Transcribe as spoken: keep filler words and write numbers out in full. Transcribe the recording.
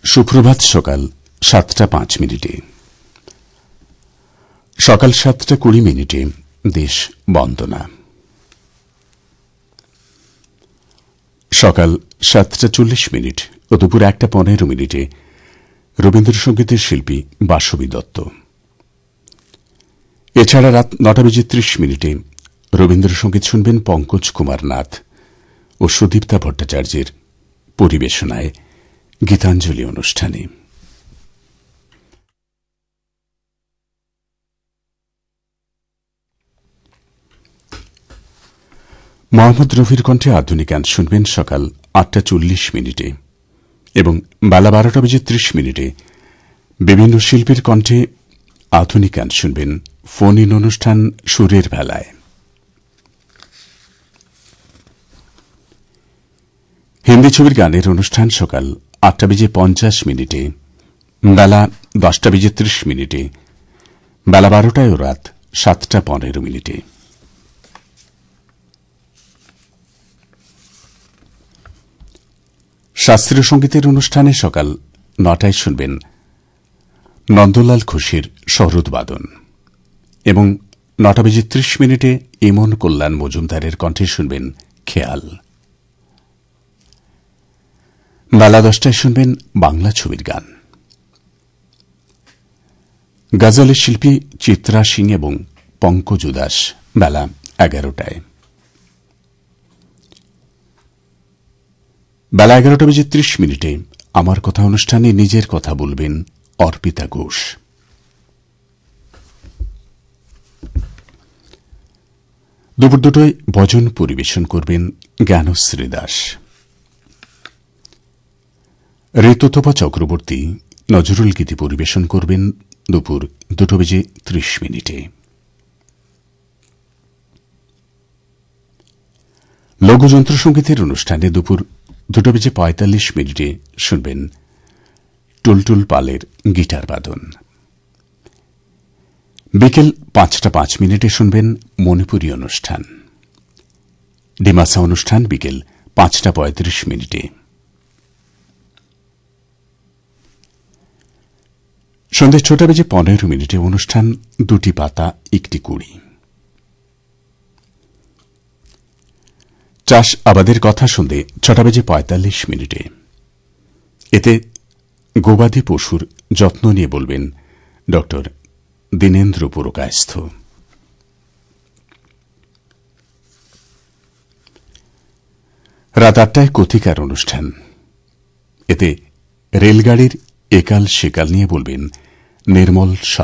সুপ্রভাত সকাল সাতটা পাঁচ মিনিটে সকাল সাতটা কুড়ি মিনিটে দেশ বন্দনা। সকাল সাতটা চল্লিশ মিনিট ও দুপুর একটা পনেরো মিনিটে রবীন্দ্রসঙ্গীতের শিল্পী বাসবী দত্ত। এছাড়া রাত নটা বেজে ত্রিশ মিনিটে রবীন্দ্রসঙ্গীত শুনবেন পঙ্কজ কুমার নাথ ও সুদীপ্তা ভট্টাচার্যের পরিবেশনায় গীতাঞ্জলি অনুষ্ঠানে। মোহাম্মদ রফির কণ্ঠে আধুনিক গান শুনবেন সকাল আটটা চল্লিশ মিনিটে এবং বেলা বারোটা বেজে ত্রিশ মিনিটে বিভিন্ন শিল্পীর কণ্ঠে আধুনিক গান শুনবেন ফোন ইন অনুষ্ঠান সুরের বেলায়। হিন্দি ছবির গানের অনুষ্ঠান সকাল আটটা বেজে পঞ্চাশ মিনিটে, বেলা দশটা বেজে ত্রিশ মিনিটে, বেলা বারোটায় ও রাত সাতটা পনেরো মিনিটে। শাস্ত্রীয় সঙ্গীতের অনুষ্ঠানে সকাল নটায় শুনবেন নন্দলাল ঘোষের সরোদবাদন এবং নটা বেজে ত্রিশ মিনিটে ইমন কল্যাণ মজুমদারের কণ্ঠে শুনবেন খেয়াল। বেলা দশটায় শুনবেন বাংলা ছবির গান। গজলের শিল্পী চিত্রা সিং এবং পঙ্কজ উদাস বেলা এগারোটায়। বেলা এগারোটা বেজে ত্রিশ মিনিটে আমার কথা অনুষ্ঠানে নিজের কথা বলবেন অর্পিতা ঘোষ। দুপুর দুটোয় ভজন পরিবেশন করবেন জ্ঞানশ্রী দাস। ঋতুতপা চক্রবর্তী নজরুল গীতি পরিবেশন করবেন দুপুর দুটো বেজে ত্রিশ মিনিটে। লঘুযন্ত্র সঙ্গীতের অনুষ্ঠানে দুপুর দুটো বেজে পঁয়তাল্লিশ মিনিটে শুনবেন টুলটুল পালের গিটার বাদন। বিকেল পাঁচটা পাঁচ মিনিটে শুনবেন মণিপুরী অনুষ্ঠান। ডিমাসা অনুষ্ঠান বিকেল পাঁচটা পঁয়ত্রিশ মিনিটে। সন্ধ্যে ছটা বেজে পনেরো মিনিটে অনুষ্ঠান দুটি পাতা একটি কুড়ি। চাষ আবাদের কথা সন্ধ্যে ছটা বেজে পঁয়তাল্লিশ মিনিটে। এতে গবাদি পশুর যত্ন নিয়ে বলবেন ডক্টর দীনেন্দ্র পুরকায়স্থ। রাত আটটায় কথিকার অনুষ্ঠান। এতে রেলগাড়ির একাল সেকাল নিয়ে বলবেন নির্মল